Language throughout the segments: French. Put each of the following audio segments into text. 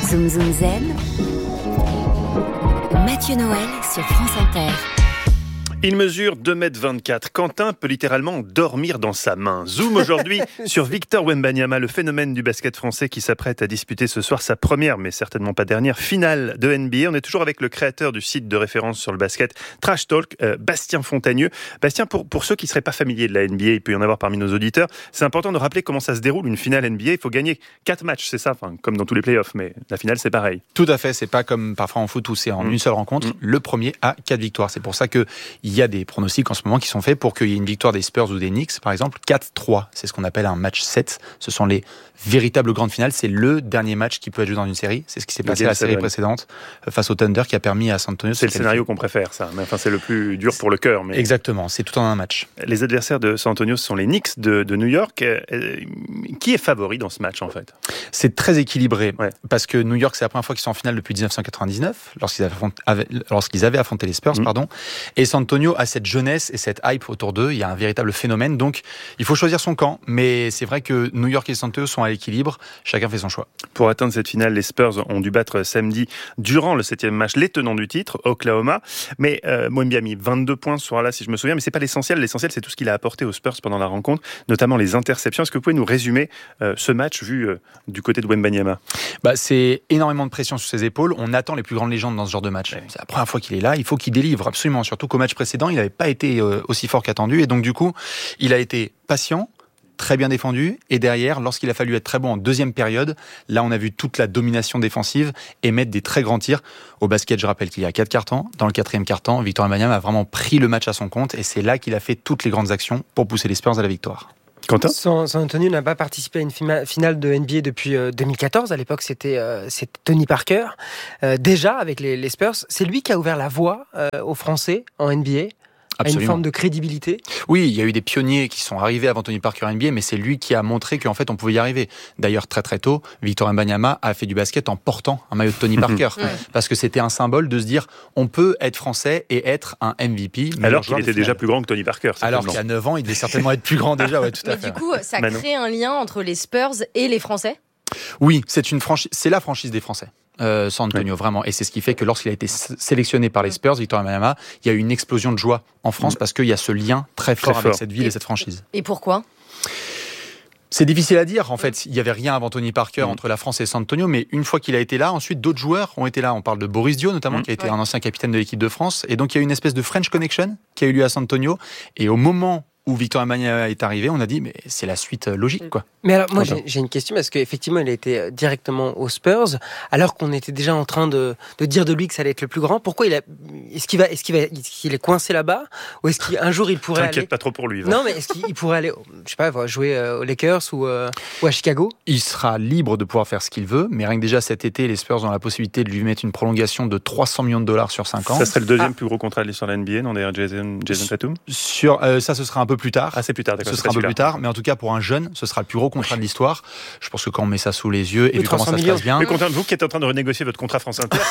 Zoom Zoom Zen. Mathieu Noël sur France Inter. Il mesure 2,24 m. Quentin peut littéralement dormir dans sa main. Zoom aujourd'hui sur Victor Wembanyama, le phénomène du basket français qui s'apprête à disputer ce soir sa première, mais certainement pas dernière, finale de NBA. On est toujours avec le créateur du site de référence sur le basket, Trash Talk, Bastien Fontagneux. Bastien, pour ceux qui ne seraient pas familiers de la NBA, il peut y en avoir parmi nos auditeurs, c'est important de rappeler comment ça se déroule une finale NBA. Il faut gagner 4 matchs, c'est ça, comme dans tous les playoffs, mais la finale c'est pareil. Tout à fait, c'est pas comme parfois en foot où c'est en une seule rencontre. Le premier a 4 victoires. C'est pour ça qu'il y a des pronostics en ce moment qui sont faits pour qu'il y ait une victoire des Spurs ou des Knicks, par exemple, 4-3. C'est ce qu'on appelle un match 7. Ce sont les véritables grandes finales. C'est le dernier match qui peut être joué dans une série. C'est ce qui s'est passé à la série précédente face au Thunder qui a permis à San Antonio. C'est le scénario qu'on préfère, ça. Mais c'est le plus dur pour le cœur. Mais... Exactement, c'est tout en un match. Les adversaires de San Antonio, ce sont les Knicks de New York. Qui est favori dans ce match, en fait ? C'est très équilibré, parce que New York, c'est la première fois qu'ils sont en finale depuis 1999, lorsqu'ils avaient affronté les Spurs, et San Antonio a cette jeunesse et cette hype autour d'eux. Il y a un véritable phénomène, donc il faut choisir son camp, mais c'est vrai que New York et San Antonio sont à l'équilibre, chacun fait son choix. Pour atteindre cette finale, les Spurs ont dû battre samedi, durant le 7e match, les tenants du titre, Oklahoma, mais Wemby a mis 22 points ce soir-là, si je me souviens, mais c'est pas l'essentiel. L'essentiel, c'est tout ce qu'il a apporté aux Spurs pendant la rencontre, notamment les interceptions. Est-ce que vous pouvez nous résumer ce match vu du côté de Wembanyama ? C'est énormément de pression sur ses épaules. On attend les plus grandes légendes dans ce genre de match. C'est la première fois qu'il est là. Il faut qu'il délivre absolument. Surtout qu'au match précédent, il n'avait pas été aussi fort qu'attendu. Et donc, du coup, il a été patient, très bien défendu. Et derrière, lorsqu'il a fallu être très bon en deuxième période, là, on a vu toute la domination défensive et mettre des très grands tirs. Au basket, je rappelle qu'il y a 4 quart-temps. Dans le 4e quart-temps, Victor Wembanyama a vraiment pris le match à son compte. Et c'est là qu'il a fait toutes les grandes actions pour pousser les Spurs à la victoire. Quentin ? San Antonio n'a pas participé à une finale de NBA depuis 2014. À l'époque, c'était Tony Parker. Déjà, avec les Spurs, c'est lui qui a ouvert la voie aux Français en NBA. Absolument. À une forme de crédibilité. Oui, il y a eu des pionniers qui sont arrivés avant Tony Parker en NBA, mais c'est lui qui a montré qu'en fait on pouvait y arriver. D'ailleurs, très très tôt, Victor Wembanyama a fait du basket en portant un maillot de Tony Parker, parce que c'était un symbole de se dire on peut être français et être un MVP. Alors qu'il était déjà plus grand que Tony Parker. Alors qu'il y a 9 ans, il devait certainement être plus grand déjà. Ouais, tout à fait. Mais du coup, ça crée un lien entre les Spurs et les Français ? Oui, c'est la franchise des Français. San Antonio, vraiment. Et c'est ce qui fait que lorsqu'il a été sélectionné par les Spurs, Victor Wembanyama, il y a eu une explosion de joie en France parce qu'il y a ce lien très fort avec cette ville et cette franchise. Et pourquoi ? C'est difficile à dire. En fait, il n'y avait rien avant Tony Parker entre la France et San Antonio, mais une fois qu'il a été là, ensuite d'autres joueurs ont été là. On parle de Boris Dio notamment, qui a été un ancien capitaine de l'équipe de France. Et donc il y a eu une espèce de French Connection qui a eu lieu à San Antonio. Et au moment où Victor Wembanyama est arrivé, on a dit mais c'est la suite logique, quoi. Mais alors moi j'ai une question, parce qu'effectivement il a été directement aux Spurs alors qu'on était déjà en train de dire de lui que ça allait être le plus grand. Pourquoi est-ce qu'il est coincé là-bas, ou est-ce qu'un jour il pourrait T'inquiète pas trop pour lui. Non, mais est-ce qu'il pourrait aller, je sais pas, jouer aux Lakers ou à Chicago ? Il sera libre de pouvoir faire ce qu'il veut, mais rien que déjà cet été, les Spurs ont la possibilité de lui mettre une prolongation de $300 millions sur 5 ans. Ça serait le deuxième plus gros contrat de l'histoire de la NBA, non, derrière Jason Tatum ? Ça, ce sera un peu plus tard. Ah, c'est plus tard, d'accord. Ce sera un peu plus tard, mais en tout cas, pour un jeune, ce sera le plus gros contrat de l'histoire. Je pense que quand on met ça sous les yeux, et vu comment ça se passe bien... Mais Quentin, vous qui êtes en train de renégocier votre contrat France Inter,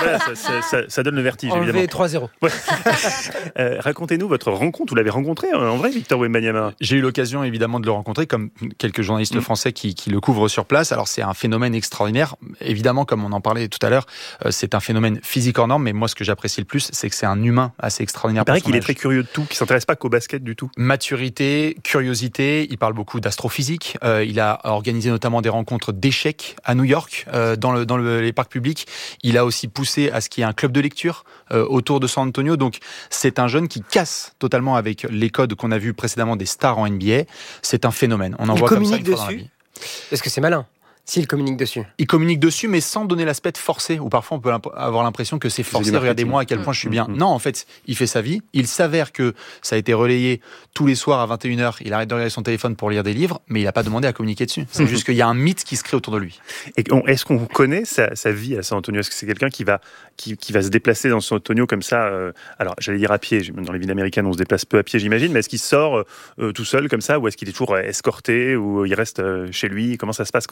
ça donne le vertige, évidemment. 3-0. Ouais. Racontez-nous votre rencontre. Vous l'avez rencontré en vrai, Victor Wembanyama ? J'ai eu l'occasion, évidemment, de le rencontrer, comme quelques journalistes français qui le couvrent sur place. Alors, c'est un phénomène extraordinaire. Évidemment, comme on en parlait tout à l'heure, c'est un phénomène physique hors norme, mais moi, ce que j'apprécie le plus, c'est que c'est un humain assez extraordinaire. Il paraît qu'il est très curieux de tout, qu'il ne s'intéresse pas qu'au basket du tout. Maturité, curiosité, il parle beaucoup d'astrophysique. Il a organisé notamment des rencontres d'échecs à New York, dans les parcs publics. Il a aussi poussé à ce qu'il y ait un club de lecture autour de San Antonio. Donc, c'est un jeune qui casse totalement avec les codes qu'on a vus précédemment des stars en NBA. C'est un phénomène. On en voit comme ça une fois dans la vie. Est-ce que c'est malin ? S'il communique dessus. Il communique dessus, mais sans donner l'aspect forcé, où parfois on peut avoir l'impression que c'est forcé. Regardez-moi à quel point je suis bien. Non, en fait, il fait sa vie. Il s'avère que ça a été relayé tous les soirs à 21h. Il arrête de regarder son téléphone pour lire des livres, mais il n'a pas demandé à communiquer dessus. C'est juste qu'il y a un mythe qui se crée autour de lui. Et est-ce qu'on connaît sa vie à San Antonio ? Est-ce que c'est quelqu'un qui va se déplacer dans San Antonio comme ça alors, j'allais dire à pied. Dans les villes américaines, on se déplace peu à pied, j'imagine. Mais est-ce qu'il sort tout seul comme ça, ou est-ce qu'il est toujours escorté, ou il reste chez lui ? Comment ça se passe quand on est une star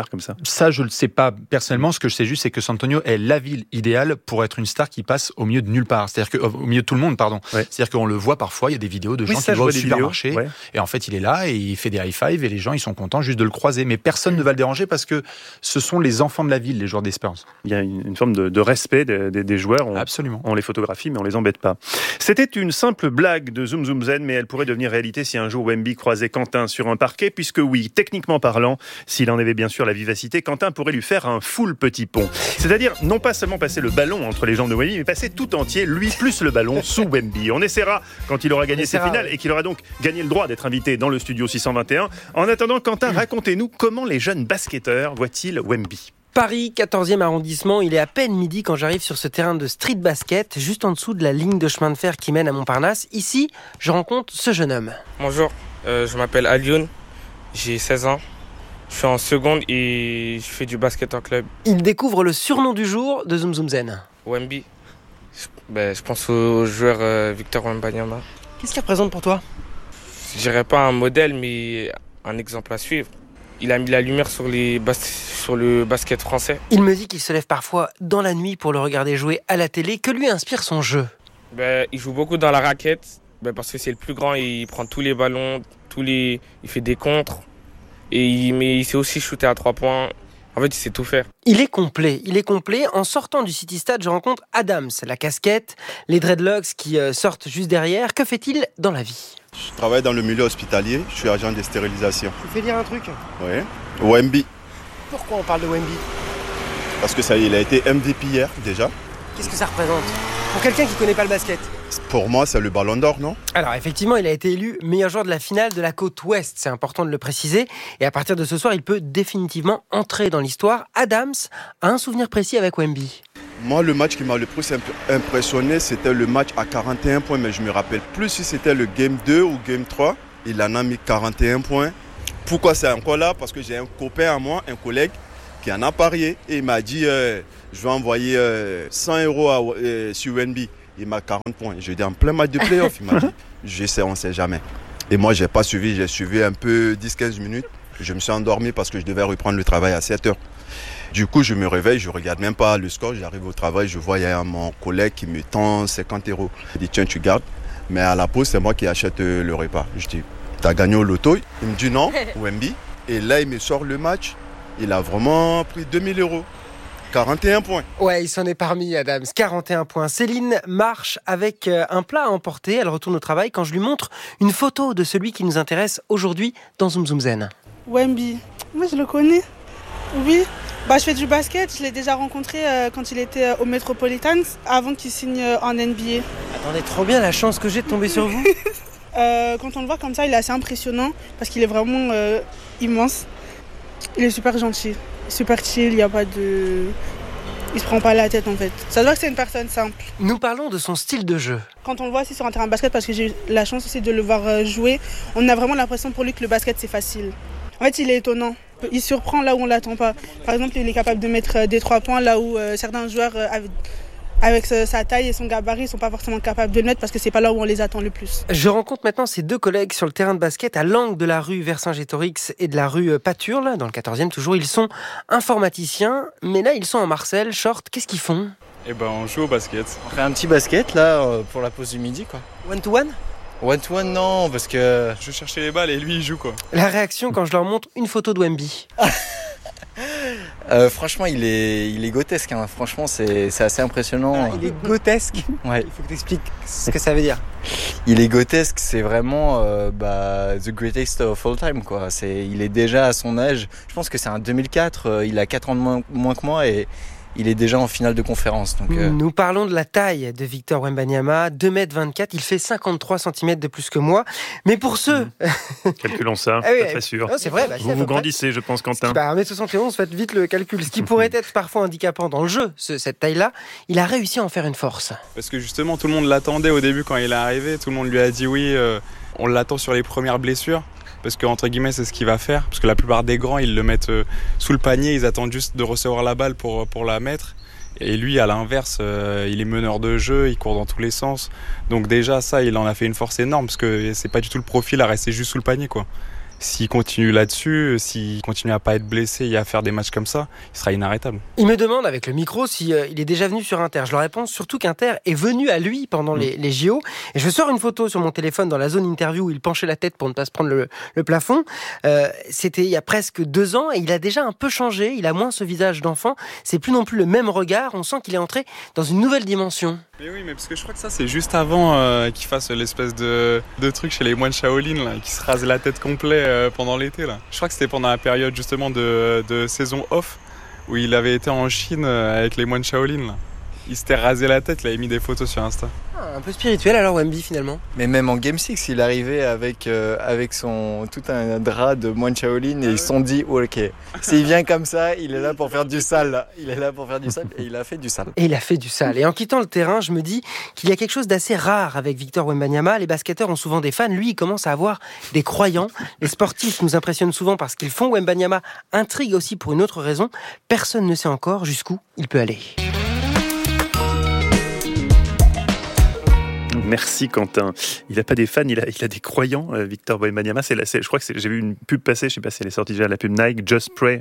star comme ça? Ça, je ne le sais pas personnellement. Ce que je sais juste, c'est que San Antonio est la ville idéale pour être une star qui passe au milieu de nulle part. C'est-à-dire au milieu de tout le monde, pardon. Ouais. C'est-à-dire qu'on le voit parfois, il y a des vidéos de gens qui vont au supermarché. Ouais. Et en fait, il est là et il fait des high-five et les gens, ils sont contents juste de le croiser. Mais personne ne va le déranger parce que ce sont les enfants de la ville, les joueurs des Spurs. Il y a une forme de respect des joueurs. Absolument. On les photographie, mais on les embête pas. C'était une simple blague de Zoom Zoom Zen, mais elle pourrait devenir réalité si un jour Wemby croisait Quentin sur un parquet, puisque oui, techniquement parlant, s'il en avait bien sûr la vivacité, Quentin pourrait lui faire un full petit pont. C'est-à-dire, non pas seulement passer le ballon entre les jambes de Wemby, mais passer tout entier, lui plus le ballon, sous Wemby. On essaiera quand il aura gagné ses finales et qu'il aura donc gagné le droit d'être invité dans le studio 621. En attendant, Quentin, racontez-nous comment les jeunes basketteurs voient-ils Wemby. Paris, 14e arrondissement, il est à peine midi quand j'arrive sur ce terrain de street basket, juste en dessous de la ligne de chemin de fer qui mène à Montparnasse. Ici, je rencontre ce jeune homme. Bonjour, je m'appelle Alioun, j'ai 16 ans, je suis en seconde et je fais du basket en club. Il découvre le surnom du jour de Zoom Zoom Zen. Wemby, je pense au joueur Victor Wembanyama. Qu'est-ce qu'il représente pour toi ? Je dirais pas un modèle, mais un exemple à suivre. Il a mis la lumière sur le basket français. Il me dit qu'il se lève parfois dans la nuit pour le regarder jouer à la télé. Que lui inspire son jeu ? Il joue beaucoup dans la raquette, parce que c'est le plus grand, il prend tous les ballons, il fait des contres, mais il sait aussi shooter à 3 points. En fait, il sait tout faire. Il est complet. En sortant du City Stade, je rencontre Adams, la casquette, les dreadlocks qui sortent juste derrière. Que fait-il dans la vie ? Je travaille dans le milieu hospitalier, je suis agent de stérilisation. Tu fais dire un truc ? Oui. Wemby. Pourquoi on parle de Wemby ? Parce que il a été MVP hier déjà. Qu'est-ce que ça représente ? Pour quelqu'un qui ne connaît pas le basket ? Pour moi, c'est le ballon d'or, non ? Alors effectivement, il a été élu meilleur joueur de la finale de la côte ouest, c'est important de le préciser. Et à partir de ce soir, il peut définitivement entrer dans l'histoire. Adams a un souvenir précis avec Wemby. Moi, le match qui m'a le plus impressionné, c'était le match à 41 points. Mais je ne me rappelle plus si c'était le Game 2 ou Game 3. Il en a mis 41 points. Pourquoi c'est encore là ? Parce que j'ai un copain à moi, un collègue, qui en a parié. Et il m'a dit, je vais envoyer 100 € sur Wemby. Il m'a 40 points. Je dis en plein match de play-off. Il m'a dit, je sais, on ne sait jamais. Et moi, je n'ai pas suivi. J'ai suivi un peu 10-15 minutes. Je me suis endormi parce que je devais reprendre le travail à 7 heures. Du coup, je me réveille, je ne regarde même pas le score. J'arrive au travail, je vois, il y a mon collègue qui me tend 50 €. Il dit, tiens, tu gardes. Mais à la pause, c'est moi qui achète le repas. Je dis, t'as gagné au loto ? Il me dit non, Wemby. Et là, il me sort le match. Il a vraiment pris 2000 €. 41 points. Ouais, il s'en est parmi, Adams. 41 points. Céline marche avec un plat à emporter. Elle retourne au travail quand je lui montre une photo de celui qui nous intéresse aujourd'hui dans Zoom Zoom Zen. Wemby. Moi, je le connais. Oui. Je fais du basket. Je l'ai déjà rencontré quand il était au Metropolitans, avant qu'il signe en NBA. Attendez, trop bien la chance que j'ai de tomber sur vous. Quand on le voit comme ça, il est assez impressionnant parce qu'il est vraiment immense. Il est super gentil, super chill, il y a pas de... Il se prend pas la tête en fait. Ça se voit que c'est une personne simple. Nous parlons de son style de jeu. Quand on le voit aussi sur un terrain de basket, parce que j'ai eu la chance aussi de le voir jouer, on a vraiment l'impression pour lui que le basket c'est facile. En fait, il est étonnant. Il surprend là où on l'attend pas. Par exemple, il est capable de mettre des 3 points là où certains joueurs avec sa taille et son gabarit, ils sont pas forcément capables de le mettre parce que c'est pas là où on les attend le plus. Je rencontre maintenant ces deux collègues sur le terrain de basket à l'angle de la rue Vercingétorix et de la rue Paturle, dans le 14e toujours. Ils sont informaticiens, mais là ils sont en Marcel, short. Qu'est-ce qu'ils font ? On joue au basket. On fait un petit basket là pour la pause du midi quoi. One to one ? One to one non, parce que... Je cherchais les balles et lui il joue quoi. La réaction quand je leur montre une photo de Wemby. Franchement, il est grotesque. Hein. Franchement, c'est assez impressionnant. Il est grotesque. Ouais. Il faut que tu expliques ce que ça veut dire. Il est grotesque. C'est vraiment the greatest of all time, quoi. Il est déjà à son âge. Je pense que c'est un 2004. Il a 4 ans de moins que moi et il est déjà en finale de conférence. Donc, Nous parlons de la taille de Victor Wembanyama, 2,24 m, il fait 53 cm de plus que moi. Mais pour ceux... Calculons ça, ah oui, pas très sûr. Non, c'est vrai, vous grandissez, je pense, Quentin. 1m71, faites vite le calcul. Ce qui pourrait être parfois handicapant dans le jeu, cette taille-là, il a réussi à en faire une force. Parce que justement, tout le monde l'attendait au début quand il est arrivé. Tout le monde lui a dit oui, on l'attend sur les premières blessures. Parce que, entre guillemets, c'est ce qu'il va faire. Parce que la plupart des grands, ils le mettent sous le panier, ils attendent juste de recevoir la balle pour la mettre. Et lui, à l'inverse, il est meneur de jeu, il court dans tous les sens. Donc déjà, ça, il en a fait une force énorme, parce que c'est pas du tout le profil à rester juste sous le panier, quoi. s'il continue là-dessus, s'il continue à pas être blessé et à faire des matchs comme ça, il sera inarrêtable. Il me demande avec le micro si il est déjà venu sur Inter. Je leur réponds surtout qu'Inter est venu à lui pendant les JO. Et je sors une photo sur mon téléphone dans la zone interview où il penchait la tête pour ne pas se prendre le plafond. C'était il y a presque 2 ans et il a déjà un peu changé. Il a moins ce visage d'enfant. C'est plus non plus le même regard. On sent qu'il est entré dans une nouvelle dimension. Mais oui, mais parce que je crois que ça c'est juste avant qu'il fasse l'espèce de truc chez les moines Shaolin là, qui se rase la tête complet pendant l'été là. Je crois que c'était pendant la période justement de saison off où il avait été en Chine avec les moines Shaolin là. Il s'était rasé la tête, il avait mis des photos sur Insta. Un peu spirituel alors Wemby finalement. Mais même en Game 6, il arrivait avec son tout un drap de moine Shaolin et ils se sont dit oh, ok, s'il vient comme ça, il est là pour faire du sale. Là. Il est là pour faire du sale et il a fait du sale. Et il a fait du sale. Et en quittant le terrain, je me dis qu'il y a quelque chose d'assez rare avec Victor Wembanyama. Les basketteurs ont souvent des fans. Lui, il commence à avoir des croyants. Les sportifs nous impressionnent souvent parce qu'ils font. Wembanyama intrigue aussi pour une autre raison. Personne ne sait encore jusqu'où il peut aller. Merci Quentin. Il n'a pas des fans, il a des croyants, Victor Wembanyama. Je crois que j'ai vu une pub passer, je ne sais pas si elle est sortie déjà, la pub Nike, Just Pray,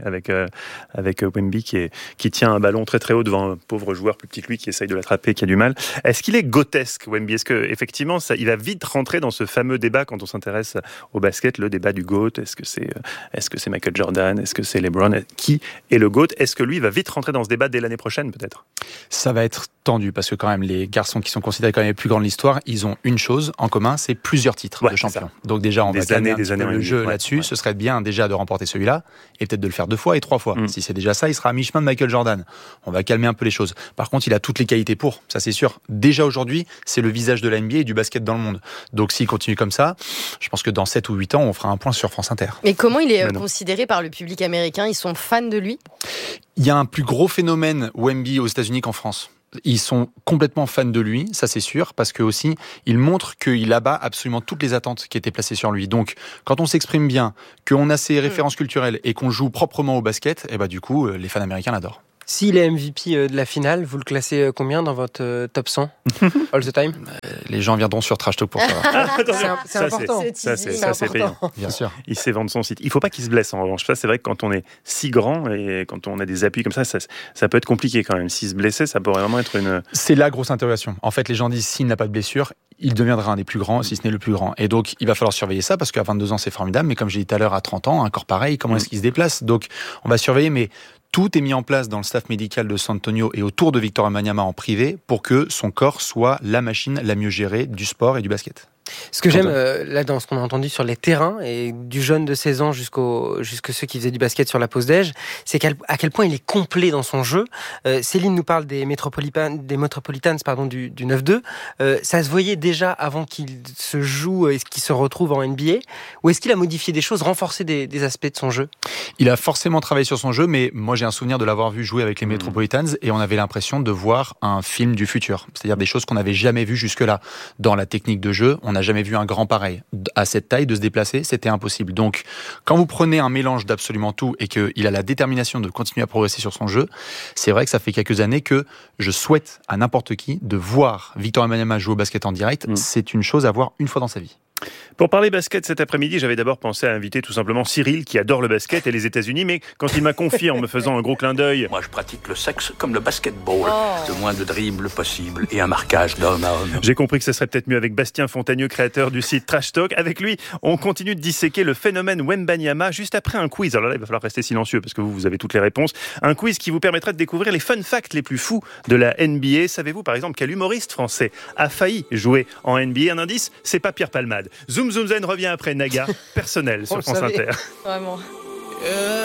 avec Wemby qui tient un ballon très très haut devant un pauvre joueur plus petit que lui qui essaye de l'attraper, qui a du mal. Est-ce qu'il est gothesque, Wemby ? Est-ce qu'effectivement, il va vite rentrer dans ce fameux débat quand on s'intéresse au basket, le débat du GOAT ? Est-ce que c'est Michael Jordan ? Est-ce que c'est LeBron ? Qui est le GOAT ? Est-ce que lui va vite rentrer dans ce débat dès l'année prochaine peut-être ? Ça va être tendu parce que quand même les garçons qui sont considérés comme les plus grands de l'histoire, ils ont une chose en commun, c'est plusieurs titres de champion. Donc déjà, on va calmer un petit peu le jeu là-dessus. Ce serait bien déjà de remporter celui-là et peut-être de le faire 2 fois et 3 fois. Si c'est déjà ça, il sera à mi-chemin de Michael Jordan. On va calmer un peu les choses. Par contre, il a toutes les qualités pour, ça c'est sûr. Déjà aujourd'hui, c'est le visage de la NBA et du basket dans le monde. Donc s'il continue comme ça, je pense que dans 7 ou 8 ans, on fera un point sur France Inter. Mais comment il est considéré par le public américain ? Ils sont fans de lui ? Il y a un plus gros phénomène Wemby aux États-Unis qu'en France. Ils sont complètement fans de lui, ça c'est sûr, parce que aussi, il montre qu'il abat absolument toutes les attentes qui étaient placées sur lui. Donc, quand on s'exprime bien, qu'on a ses références culturelles et qu'on joue proprement au basket, et du coup, les fans américains l'adorent. S'il est MVP de la finale, vous le classez combien dans votre top 100 all the time ? Les gens viendront sur Trash Talk pour ça. C'est important. Ça, c'est payant. Bien sûr. Il sait vendre son site. Il ne faut pas qu'il se blesse en revanche. Ça, c'est vrai que quand on est si grand et quand on a des appuis comme ça peut être compliqué quand même. S'il se blessait, ça pourrait vraiment être une... C'est la grosse interrogation. En fait, les gens disent s'il n'a pas de blessure, il deviendra un des plus grands, si ce n'est le plus grand. Et donc, il va falloir surveiller ça parce qu'à 22 ans, c'est formidable. Mais comme j'ai dit tout à l'heure, à 30 ans, un corps pareil, comment est-ce qu'il se déplace ? Donc, on va surveiller, mais tout est mis en place dans le staff médical de San Antonio et autour de Victor Wembanyama en privé pour que son corps soit la machine la mieux gérée du sport et du basket. Ce que j'aime là dans ce qu'on a entendu sur les terrains et du jeune de 16 ans jusqu'à ceux qui faisaient du basket sur la pause déj, c'est à quel point il est complet dans son jeu. Céline nous parle des Metropolitans du 9-2. Ça se voyait déjà avant qu'il se joue et qu'il se retrouve en NBA. Ou est-ce qu'il a modifié des choses, renforcé des aspects de son jeu ? Il a forcément travaillé sur son jeu, mais moi j'ai un souvenir de l'avoir vu jouer avec les Metropolitans et on avait l'impression de voir un film du futur. C'est-à-dire des choses qu'on n'avait jamais vues jusque-là. Dans la technique de jeu, on n'a jamais vu un grand pareil. À cette taille, de se déplacer, c'était impossible. Donc, quand vous prenez un mélange d'absolument tout et qu'il a la détermination de continuer à progresser sur son jeu, c'est vrai que ça fait quelques années que je souhaite à n'importe qui de voir Victor Wembanyama jouer au basket en direct. C'est une chose à voir une fois dans sa vie. Pour parler basket cet après-midi, j'avais d'abord pensé à inviter tout simplement Cyril qui adore le basket et les États-Unis, mais quand il m'a confié en me faisant un gros clin d'œil... Moi je pratique le sexe comme le basketball, le moins de dribbles possible et un marquage d'homme à homme. J'ai compris que ce serait peut-être mieux avec Bastien Fontagneux, créateur du site Trash Talk. Avec lui, on continue de disséquer le phénomène Wembanyama juste après un quiz. Alors là, il va falloir rester silencieux parce que vous avez toutes les réponses. Un quiz qui vous permettra de découvrir les fun facts les plus fous de la NBA. Savez-vous par exemple quel humoriste français a failli jouer en NBA ? Un indice, c'est pas Pierre Palmade. Zoom Zen revient après Naga, personnel sur France Inter. Vraiment.